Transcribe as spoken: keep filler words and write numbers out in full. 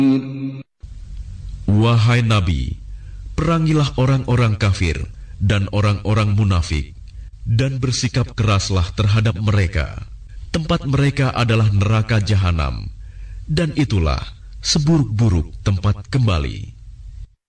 Wahai Nabi, perangilah orang-orang kafir dan orang-orang munafik, dan bersikap keraslah terhadap mereka. Tempat mereka adalah neraka jahanam, dan itulah seburuk-buruk tempat kembali.